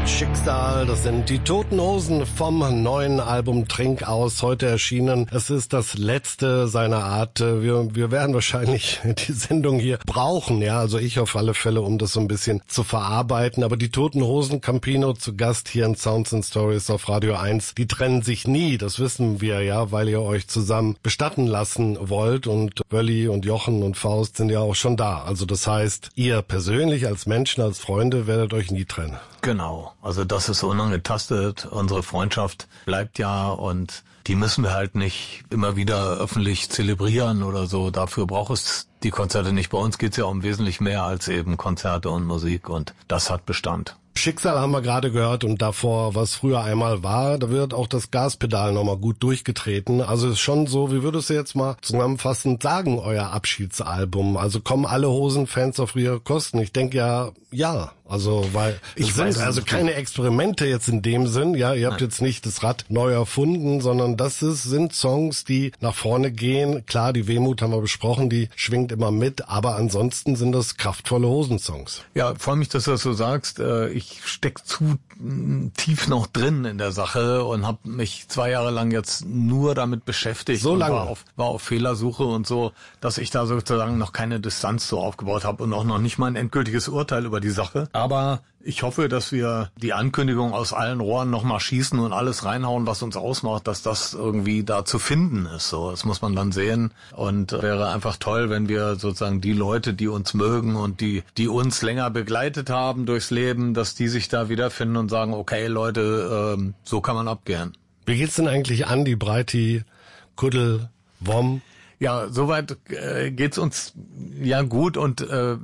Schicksal, das sind die Toten Hosen vom neuen Album Trink aus, heute erschienen. Es ist das letzte seiner Art. Wir werden wahrscheinlich die Sendung hier brauchen, ja, also ich auf alle Fälle, um das so ein bisschen zu verarbeiten. Aber die Toten Hosen, Campino zu Gast hier in Sounds and Stories auf Radio 1, die trennen sich nie, das wissen wir ja, weil ihr euch zusammen bestatten lassen wollt. Und Wölli und Jochen und Faust sind ja auch schon da. Also das heißt, ihr persönlich als Menschen, als Freunde werdet euch nie trennen. Genau, also das ist unangetastet, unsere Freundschaft bleibt ja und die müssen wir halt nicht immer wieder öffentlich zelebrieren oder so, dafür braucht es die Konzerte nicht. Bei uns geht's ja um wesentlich mehr als eben Konzerte und Musik und das hat Bestand. Schicksal haben wir gerade gehört und davor, was früher einmal war, da wird auch das Gaspedal nochmal gut durchgetreten. Also ist schon so, wie würdest du jetzt mal zusammenfassend sagen, euer Abschiedsalbum? Also kommen alle Hosenfans auf ihre Kosten? Ich denke ja. Also, weil ich weiß, also keine Experimente jetzt in dem Sinn, ja, ihr habt jetzt nicht das Rad neu erfunden, sondern sind Songs, die nach vorne gehen. Klar, die Wehmut haben wir besprochen, die schwingt immer mit, aber ansonsten sind das kraftvolle Hosensongs. Ja, freue mich, dass du das so sagst. Ich steck zu tief noch drin in der Sache und habe mich 2 Jahre lang jetzt nur damit beschäftigt. So lange? War auf Fehlersuche und so, dass ich da sozusagen noch keine Distanz so aufgebaut habe und auch noch nicht mal ein endgültiges Urteil über die Sache. Aber ich hoffe, dass wir die Ankündigung aus allen Rohren nochmal schießen und alles reinhauen, was uns ausmacht, dass das irgendwie da zu finden ist. So, das muss man dann sehen. Und wäre einfach toll, wenn wir sozusagen die Leute, die uns mögen und die uns länger begleitet haben durchs Leben, dass die sich da wiederfinden und sagen, okay Leute, so kann man abgehen. Wie geht's denn eigentlich an, die Breiti, Kuddel, Wom? Ja, soweit geht's uns ja gut und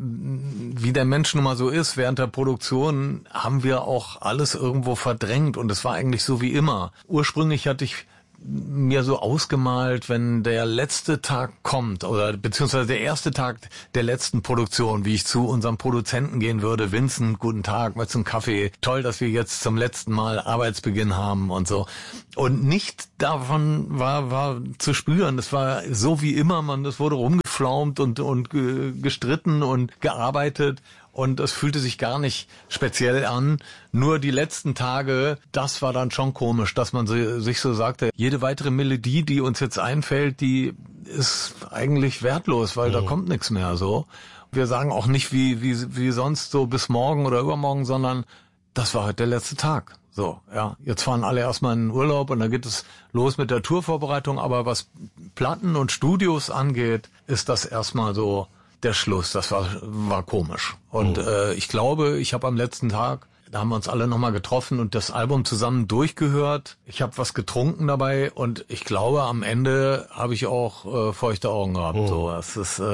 wie der Mensch nun mal so ist, während der Produktion haben wir auch alles irgendwo verdrängt und es war eigentlich so wie immer. Ursprünglich hatte ich mir so ausgemalt, wenn der letzte Tag kommt oder beziehungsweise der erste Tag der letzten Produktion, wie ich zu unserem Produzenten gehen würde, Vincent, guten Tag, mal zum Kaffee, toll, dass wir jetzt zum letzten Mal Arbeitsbeginn haben und so. Und nicht davon war zu spüren, das war so wie immer, das wurde rumgeflaumt und gestritten und gearbeitet. Und es fühlte sich gar nicht speziell an. Nur die letzten Tage, das war dann schon komisch, dass man sich so sagte, jede weitere Melodie, die uns jetzt einfällt, die ist eigentlich wertlos, weil da kommt nichts mehr so. Wir sagen auch nicht wie sonst so bis morgen oder übermorgen, sondern das war heute der letzte Tag. So, ja, jetzt fahren alle erstmal in den Urlaub und dann geht es los mit der Tourvorbereitung. Aber was Platten und Studios angeht, ist das erstmal so der Schluss. Das war komisch. Und ich glaube, ich habe am letzten Tag, da haben wir uns alle nochmal getroffen und das Album zusammen durchgehört. Ich habe was getrunken dabei und ich glaube, am Ende habe ich auch feuchte Augen gehabt. So, es ist,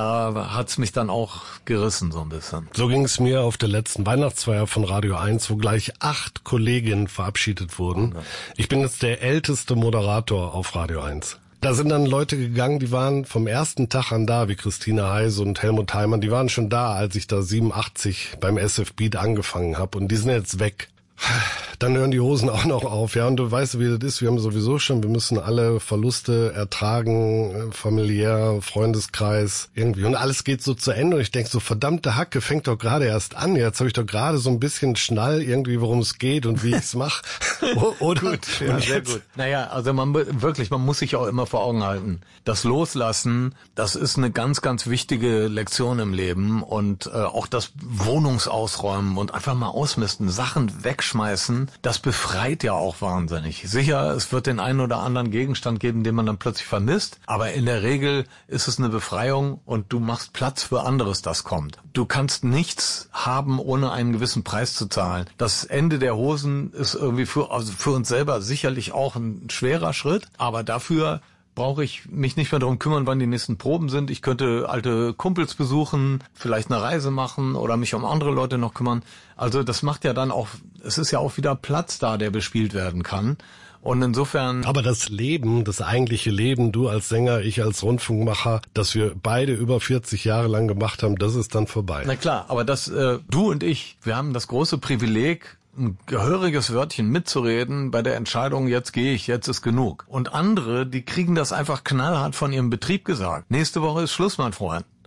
da hat's mich dann auch gerissen so ein bisschen. So ging es mir auf der letzten Weihnachtsfeier von Radio 1, wo gleich 8 Kolleginnen verabschiedet wurden. Ich bin jetzt der älteste Moderator auf Radio 1. Da sind dann Leute gegangen, die waren vom ersten Tag an da, wie Christine Heiß und Helmut Heimann, die waren schon da, als ich da 87 beim SF Beat angefangen habe und die sind jetzt weg. Dann hören die Hosen auch noch auf, ja, und du weißt, wie das ist, wir haben sowieso schon, wir müssen alle Verluste ertragen, familiär, Freundeskreis, irgendwie, und alles geht so zu Ende und ich denke so, verdammte Hacke, fängt doch gerade erst an, jetzt habe ich doch gerade so ein bisschen Schnall irgendwie, worum es geht und wie ich es mache. Oder? Gut, ja, sehr gut. Naja, also man muss sich auch immer vor Augen halten, das Loslassen, das ist eine ganz, ganz wichtige Lektion im Leben und auch das Wohnungsausräumen und einfach mal ausmisten, Sachen wegschmeißen, das befreit ja auch wahnsinnig. Sicher, es wird den einen oder anderen Gegenstand geben, den man dann plötzlich vermisst, aber in der Regel ist es eine Befreiung und du machst Platz für anderes, das kommt. Du kannst nichts haben, ohne einen gewissen Preis zu zahlen. Das Ende der Hosen ist irgendwie für uns selber sicherlich auch ein schwerer Schritt, aber dafür brauche ich mich nicht mehr darum kümmern, wann die nächsten Proben sind. Ich könnte alte Kumpels besuchen, vielleicht eine Reise machen oder mich um andere Leute noch kümmern. Also das macht ja dann auch, es ist ja auch wieder Platz da, der bespielt werden kann. Und insofern... Aber das Leben, das eigentliche Leben, du als Sänger, ich als Rundfunkmacher, das wir beide über 40 Jahre lang gemacht haben, das ist dann vorbei. Na klar, aber das, du und ich, wir haben das große Privileg, ein gehöriges Wörtchen mitzureden bei der Entscheidung, jetzt gehe ich, jetzt ist genug. Und andere, die kriegen das einfach knallhart von ihrem Betrieb gesagt. Nächste Woche ist Schluss, mein Freund.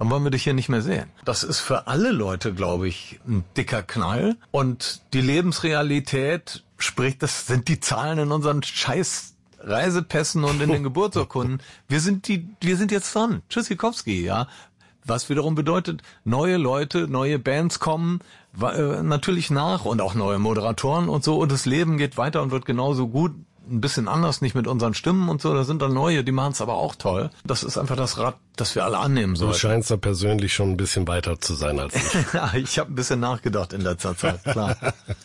dann wollen wir dich hier nicht mehr sehen. Das ist für alle Leute, glaube ich, ein dicker Knall. Und die Lebensrealität, sprich, das sind die Zahlen in unseren scheiß Reisepässen und in den Geburtsurkunden. Wir sind jetzt dran. Tschüssikowski, ja. Was wiederum bedeutet, neue Leute, neue Bands kommen natürlich nach und auch neue Moderatoren und so. Und das Leben geht weiter und wird genauso gut. Ein bisschen anders, nicht mit unseren Stimmen und so. Da sind dann neue, die machen es aber auch toll. Das ist einfach das Rad, das wir alle annehmen sollten. Du scheinst da persönlich schon ein bisschen weiter zu sein als ich. Ja, ich habe ein bisschen nachgedacht in letzter Zeit, klar.